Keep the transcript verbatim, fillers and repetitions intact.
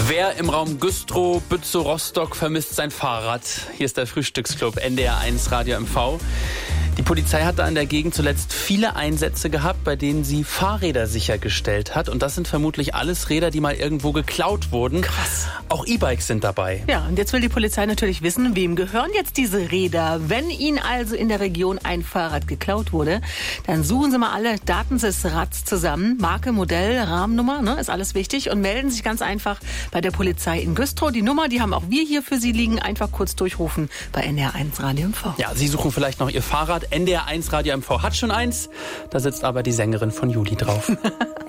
Wer im Raum Güstrow, Bützow, Rostock vermisst sein Fahrrad? Hier ist der Frühstücksclub N D R eins Radio M V. Die Polizei hat da in der Gegend zuletzt viele Einsätze gehabt, bei denen sie Fahrräder sichergestellt hat. Und das sind vermutlich alles Räder, die mal irgendwo geklaut wurden. Krass. Auch E-Bikes sind dabei. Ja, und jetzt will die Polizei natürlich wissen, wem gehören jetzt diese Räder? Wenn Ihnen also in der Region ein Fahrrad geklaut wurde, dann suchen Sie mal alle Daten des Rads zusammen. Marke, Modell, Rahmennummer, ne, ist alles wichtig. Und melden sich ganz einfach bei der Polizei in Güstrow. Die Nummer, die haben auch wir hier für Sie liegen. Einfach kurz durchrufen bei N D R eins Radio M V. Ja, Sie suchen vielleicht noch Ihr Fahrrad. N D R eins Radio M V hat schon eins. Da sitzt aber die Sängerin von Juli drauf.